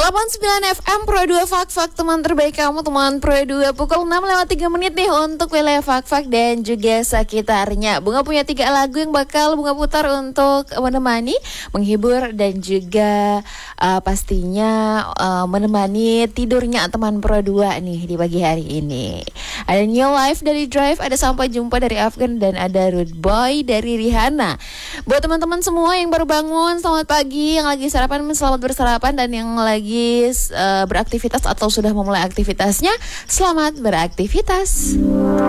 89 FM Pro 2 Fak teman terbaik kamu, teman Pro 2. Pukul 6:03 nih untuk wilayah Fak dan juga sekitarnya. Bunga punya 3 lagu yang bakal Bunga putar untuk menemani, menghibur dan juga pastinya menemani tidurnya teman Pro 2 nih di pagi hari ini. Ada New Life dari Drive, ada Sampai Jumpa dari Afgan, dan ada Rude Boy dari Rihanna. Buat teman-teman semua yang baru bangun, selamat pagi. Yang lagi sarapan, selamat bersarapan. Dan yang lagi beraktivitas atau sudah memulai aktivitasnya, selamat beraktivitas.